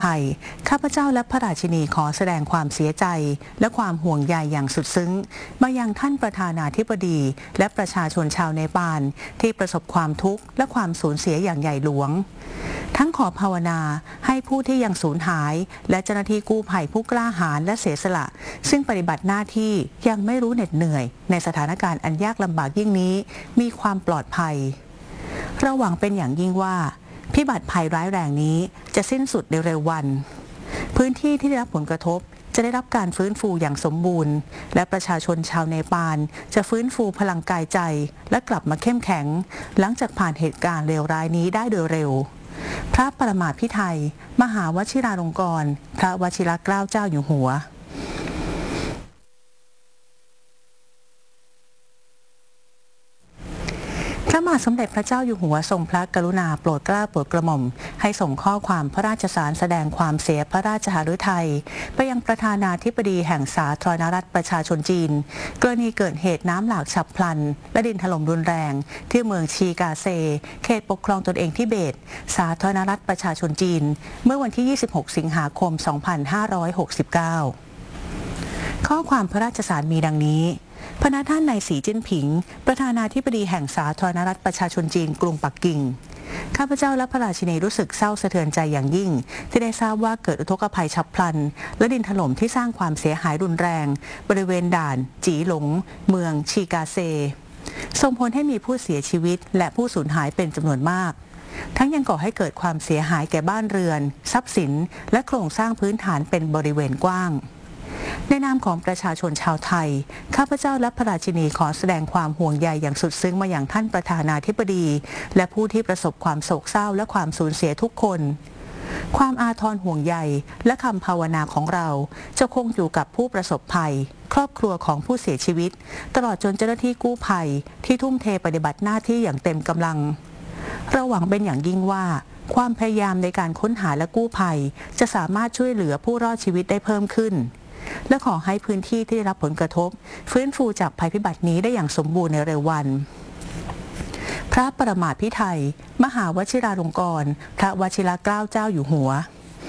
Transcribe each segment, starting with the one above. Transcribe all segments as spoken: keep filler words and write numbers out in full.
ภัยข้าพเจ้าและพระราชินีขอแสดงความเสียใจและความห่วงใยอย่างสุดซึ้งมายังท่านประธานาธิบดีและประชาชนชาวเนปาลที่ประสบความทุกข์และความสูญเสียอย่างใหญ่หลวงทั้งขอภาวนาให้ผู้ที่ยังสูญหายและเจ้าหน้าที่กู้ภัยผู้กล้าหาญและเสียสละซึ่งปฏิบัติหน้าที่ยังไม่รู้เหน็ดเหนื่อยในสถานการณ์อันยากลำบากยิ่งนี้มีความปลอดภัยเราหวังเป็นอย่างยิ่งว่าพิบัติภัยร้ายแรงนี้จะสิ้นสุดในเร็ววันพื้นที่ที่ได้รับผลกระทบจะได้รับการฟื้นฟูอย่างสมบูรณ์และประชาชนชาวเนปาลจะฟื้นฟูพลังกายใจและกลับมาเข้มแข็งหลังจากผ่านเหตุการณ์เลวร้ายนี้ได้โดยเร็วพระปรมาภิไธยมหาวชิราลงกรณ์พระวชิรเกล้าเจ้าอยู่หัวพระบาทสมเด็จพระเจ้าอยู่หัวทรงพระกรุณาโปรดเกล้าโปรดกระหม่อมให้ส่งข้อความพระราชสารแสดงความเสียพระราชหฤทัยไปยังประธานาธิบดีแห่งสาธารณรัฐประชาชนจีนกรณีเกิดเหตุน้ำหลากฉับพลันและดินถล่มรุนแรงที่เมืองชีกาเซเขตปกครองตนเองทิเบตสาธารณรัฐประชาชนจีนเมื่อวันที่ยี่สิบหกสิงหาคมสองพันห้าร้อยหกสิบเก้าข้อความพระราชสารมีดังนี้พระท่านนายสีจิ้นผิงประธานาธิบดีแห่งสาธารณรัฐประชาชนจีนกรุงปักกิ่งข้าพเจ้าและพระราชินีรู้สึกเศร้าสะเทือนใจอย่างยิ่งที่ได้ทราบว่าเกิดอุทกภัยฉับพลันและดินถล่มที่สร้างความเสียหายรุนแรงบริเวณด่านจีหลงเมืองชีกาเซส่งผลให้มีผู้เสียชีวิตและผู้สูญหายเป็นจำนวนมากทั้งยังก่อให้เกิดความเสียหายแก่บ้านเรือนทรัพย์สินและโครงสร้างพื้นฐานเป็นบริเวณกว้างในนามของประชาชนชาวไทยข้าพเจ้าและพระราชินีขอแสดงความห่วงใยอย่างสุดซึ้งมาอย่างท่านประธานาธิบดีและผู้ที่ประสบความโศกเศร้าและความสูญเสียทุกคนความอาทรห่วงใยและคำภาวนาของเราจะคงอยู่กับผู้ประสบภัยครอบครัวของผู้เสียชีวิตตลอดจนเจ้าหน้าที่กู้ภัยที่ทุ่มเทปฏิบัติหน้าที่อย่างเต็มกำลังเราหวังเป็นอย่างยิ่งว่าความพยายามในการค้นหาและกู้ภัยจะสามารถช่วยเหลือผู้รอดชีวิตได้เพิ่มขึ้นและขอให้พื้นที่ที่ได้รับผลกระทบฟื้นฟูจากภัยพิบัตินี้ได้อย่างสมบูรณ์ในเร็ววันพระปรมาภิไธยมหาวชิราลงกรณ์พระวชิรเกล้าเจ้าอยู่หัว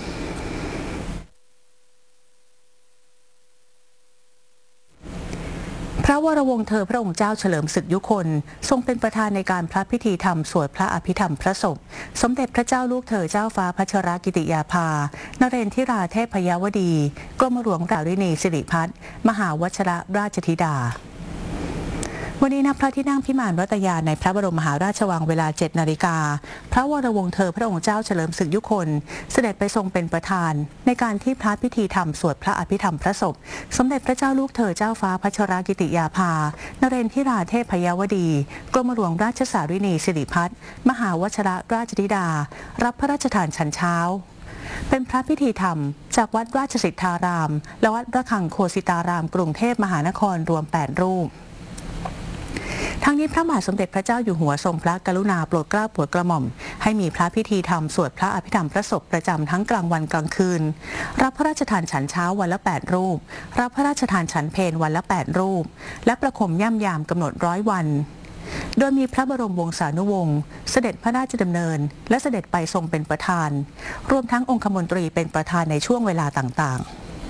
พระวรวงศ์เธอพระองค์เจ้าเฉลิมศึกยุคนทรงเป็นประธานในการพระพิธีธรรมสวดพระอภิธรรมพระศพสมเด็จพระเจ้าลูกเธอเจ้าฟ้าพัชรกิติยาภานเรนทิราเทพยวดีกรมหลวงราชินีสิริพัฒน์มหาวชรราชธิดาวันนี้ณพระที่นั่งพิมานรัตยาในพระบรมมหาราชวังเวลาเจ็ดนาฬิกาพระวรวงศ์เธอพระองค์เจ้าเฉลิมศึกยุคนเสด็จไปทรงเป็นประธานในการที่พระพิธีธรรมสวดพระอภิธรรมพระศพสมเด็จพระเจ้าลูกเธอเจ้าฟ้าพัชรกิติยาภานเรนทิราเทพยวดีกรมหลวงราชสารินีสิริพัฒน์มหาวชรราชธิดารับพระราชทานฉันเช้าเป็นพระพิธีธรรมจากวัดราชสิทธารามและวัดระฆังโคสิตารามกรุงเทพมหานครรวมแปดรูปทั้งนี้พระบาทสมเด็จพระเจ้าอยู่หัวทรงพระกรุณาโปรดเกล้าโปรดกระหม่อมให้มีพระพิธีธรรมสวดพระอภิธรรมพระศพประจำทั้งกลางวันกลางคืนรับพระราชทานฉันเช้าวันละแปดรูปรับพระราชทานฉันเพลวันละแปดรูปและประคมย่ำยามกำหนดร้อยวันโดยมีพระบรมวงศานุวงศ์เสด็จพระราชดำเนินและเสด็จไปทรงเป็นประธานรวมทั้งองคมนตรีเป็นประธานในช่วงเวลาต่างๆ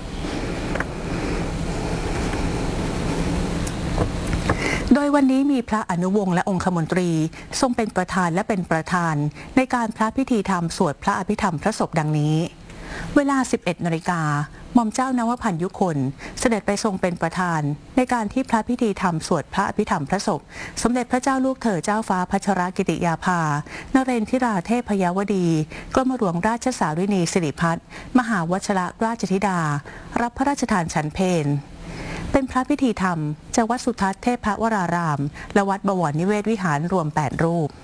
โดยวันนี้มีพระอนุวงศ์และองคมนตรีทรงเป็นประธานและเป็นประธานในการพระพิธีธรรมสวดพระอภิธรรมพระศพดังนี้เวลา สิบเอ็ดนาฬิกาหม่อมเจ้านวพันธ์ยุคนเสด็จไปทรงเป็นประธานในการที่พระพิธีธรรมสวดพระอภิธรรมพระศพสมเด็จพระเจ้าลูกเธอเจ้าฟ้าพัชรกิติยาภานเรนทิราเทพยวดีกรมหลวงราชสารินีสิริพัฒน์มหาวชรราชธิดารับพระราชทานฉันเพลเป็นพระพิธีธรรมจากวัดสุทัศน์เทพวรารามและวัดบวรนิเวศวิหารรวมแปดรูป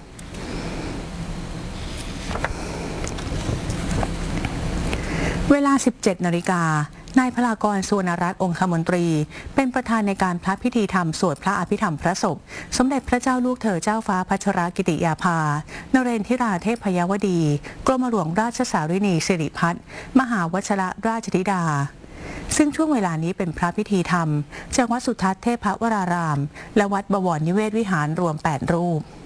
เวลา สิบเจ็ดนาฬิกานายพลากร สุวรรณรัตน์องคมนตรีเป็นประธานในการพระพิธีธรรมสวดพระอภิธรรมพระศพสมเด็จพระเจ้าลูกเธอเจ้าฟ้าพัชรกิติยาภานเรนทิราเทพยวดีกรมหลวงราชสารินีสิริพัฒน์มหาวชรราชธิดาซึ่งช่วงเวลานี้เป็นพระพิธีธรรมจากวัดสุทัศน์เทพวรารามและวัดบวรนิเวศวิหารรวมแปดรูป